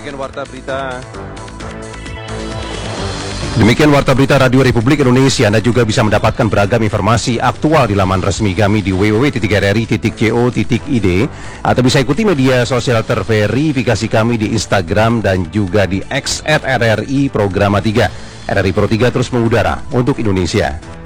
Demikian warta berita. Demikian warta berita Radio Republik Indonesia. Anda juga bisa mendapatkan beragam informasi aktual di laman resmi kami di www.rri.co.id atau bisa ikuti media sosial terverifikasi kami di Instagram dan juga di X @RRI Programa 3. RRI Pro 3 terus mengudara untuk Indonesia.